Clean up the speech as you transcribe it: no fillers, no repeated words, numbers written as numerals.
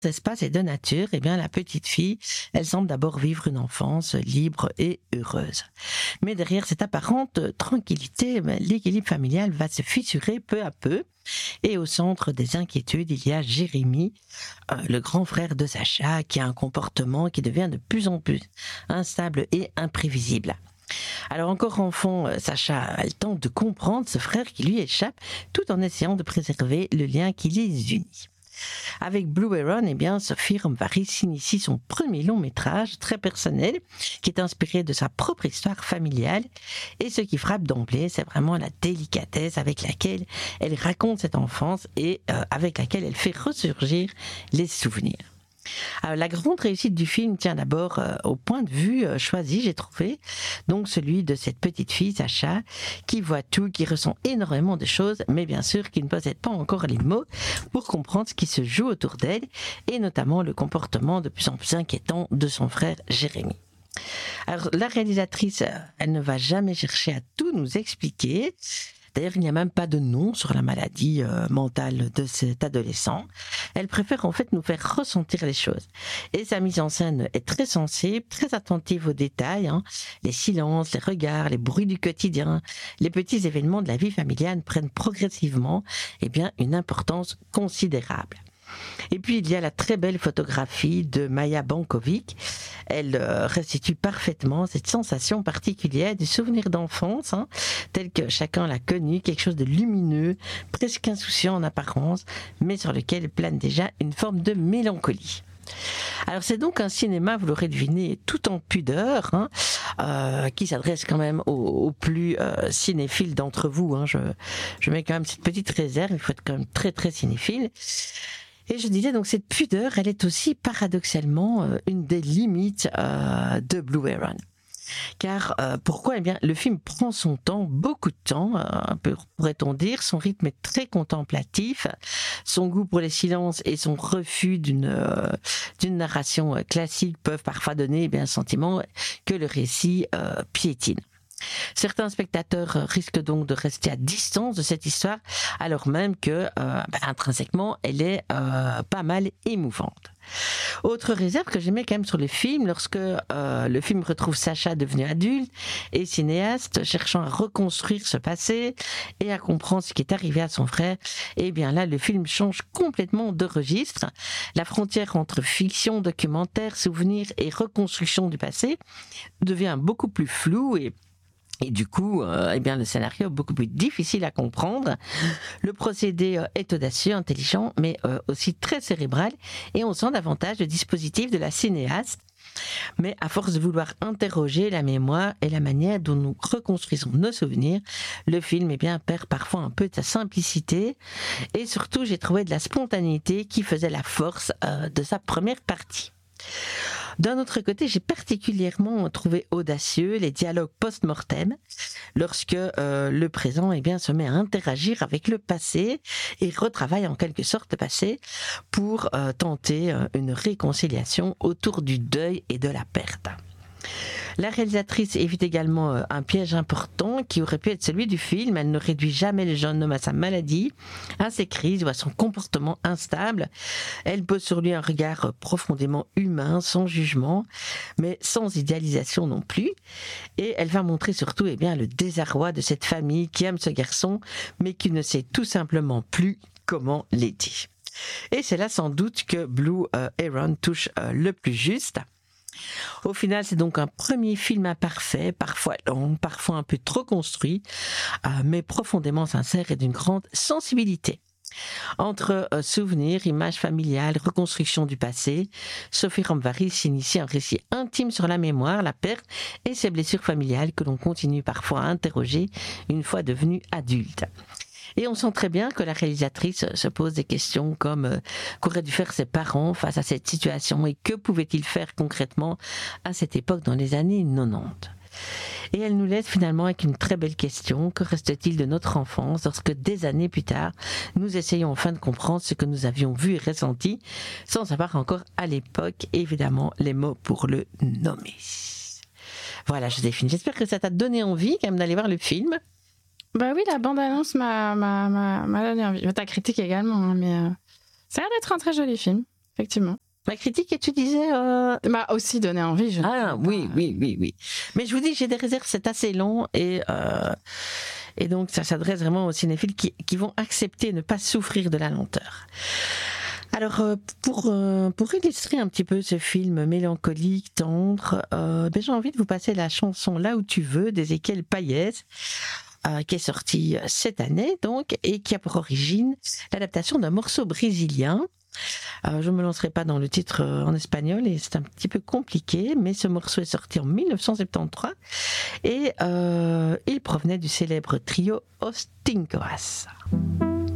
d'espace et de nature, eh bien, la petite fille, elle semble d'abord vivre une enfance libre et heureuse. Mais derrière cette apparente tranquillité, l'équilibre familial va se fissurer peu à peu. Et au centre des inquiétudes, il y a Jérémy, le grand frère de Sacha, qui a un comportement qui devient de plus en plus instable et imprévisible. Alors encore enfant, Sacha, elle tente de comprendre ce frère qui lui échappe, tout en essayant de préserver le lien qui les unit. Avec Blue Heron, eh bien, Sophie Romvaris initie son premier long métrage très personnel qui est inspiré de sa propre histoire familiale. Et ce qui frappe d'emblée, c'est vraiment la délicatesse avec laquelle elle raconte cette enfance et avec laquelle elle fait ressurgir les souvenirs. Alors, la grande réussite du film tient d'abord au point de vue choisi, j'ai trouvé, donc celui de cette petite fille, Sacha, qui voit tout, qui ressent énormément de choses, mais bien sûr qui ne possède pas encore les mots pour comprendre ce qui se joue autour d'elle, et notamment le comportement de plus en plus inquiétant de son frère Jérémy. Alors, la réalisatrice, elle ne va jamais chercher à tout nous expliquer. D'ailleurs, il n'y a même pas de nom sur la maladie mentale de cet adolescent. Elle préfère en fait nous faire ressentir les choses. Et sa mise en scène est très sensible, très attentive aux détails. Les silences, les regards, les bruits du quotidien, les petits événements de la vie familiale prennent progressivement une importance considérable. Et puis il y a la très belle photographie de Maja Bankovic. Elle restitue parfaitement cette sensation particulière du souvenir d'enfance, tel que chacun l'a connu, quelque chose de lumineux, presque insouciant en apparence, mais sur lequel plane déjà une forme de mélancolie. Alors c'est donc un cinéma, vous l'aurez deviné, tout en pudeur, qui s'adresse quand même aux plus cinéphiles d'entre vous. Je mets quand même cette petite réserve, il faut être quand même très très cinéphile. Et je disais donc cette pudeur, elle est aussi paradoxalement une des limites de Blue Heron. Car pourquoi ? Le film prend son temps, beaucoup de temps, pourrait-on dire. Son rythme est très contemplatif. Son goût pour les silences et son refus d'une narration classique peuvent parfois donner un sentiment que le récit piétine. Certains spectateurs risquent donc de rester à distance de cette histoire, alors même que, intrinsèquement, elle est pas mal émouvante. Autre réserve que j'aimais quand même sur le film, lorsque le film retrouve Sacha devenu adulte et cinéaste, cherchant à reconstruire ce passé et à comprendre ce qui est arrivé à son frère, là, le film change complètement de registre. La frontière entre fiction, documentaire, souvenir et reconstruction du passé devient beaucoup plus floue et du coup, le scénario est beaucoup plus difficile à comprendre. Le procédé est audacieux, intelligent, mais aussi très cérébral. Et on sent davantage le dispositif de la cinéaste. Mais à force de vouloir interroger la mémoire et la manière dont nous reconstruisons nos souvenirs, le film perd parfois un peu de sa simplicité. Et surtout, j'ai trouvé de la spontanéité qui faisait la force de sa première partie. D'un autre côté, j'ai particulièrement trouvé audacieux les dialogues post-mortem, lorsque le présent se met à interagir avec le passé et retravaille en quelque sorte le passé pour tenter une réconciliation autour du deuil et de la perte. La réalisatrice évite également un piège important qui aurait pu être celui du film. Elle ne réduit jamais le jeune homme à sa maladie, à ses crises ou à son comportement instable. Elle pose sur lui un regard profondément humain, sans jugement, mais sans idéalisation non plus. Et elle va montrer surtout le désarroi de cette famille qui aime ce garçon, mais qui ne sait tout simplement plus comment l'aider. Et c'est là sans doute que Blue Heron touche le plus juste. Au final, c'est donc un premier film imparfait, parfois long, parfois un peu trop construit, mais profondément sincère et d'une grande sensibilité. Entre souvenirs, images familiales, reconstruction du passé, Sophie Romvaris initie un récit intime sur la mémoire, la perte et ses blessures familiales que l'on continue parfois à interroger une fois devenu adulte. Et on sent très bien que la réalisatrice se pose des questions comme qu'auraient dû faire ses parents face à cette situation et que pouvaient-ils faire concrètement à cette époque dans les années 90. Et elle nous laisse finalement avec une très belle question. Que reste-t-il de notre enfance lorsque des années plus tard, nous essayons enfin de comprendre ce que nous avions vu et ressenti sans avoir encore à l'époque, évidemment, les mots pour le nommer. Voilà, Joséphine, j'espère que ça t'a donné envie quand même d'aller voir le film. Bah oui, la bande-annonce m'a donné envie. Ta critique également, mais ça a l'air d'être un très joli film, effectivement. La critique, et tu disais... M'a aussi donné envie. Oui. Mais je vous dis, j'ai des réserves, c'est assez long et donc ça s'adresse vraiment aux cinéphiles qui vont accepter, ne pas souffrir de la lenteur. Alors, pour illustrer un petit peu ce film mélancolique, tendre, j'ai envie de vous passer la chanson Là où tu veux d'Ézéchiel Payez, qui est sortie cette année, donc, et qui a pour origine l'adaptation d'un morceau brésilien. Je ne me lancerai pas dans le titre en espagnol et c'est un petit peu compliqué, mais ce morceau est sorti en 1973 et il provenait du célèbre trio Os Tincoas.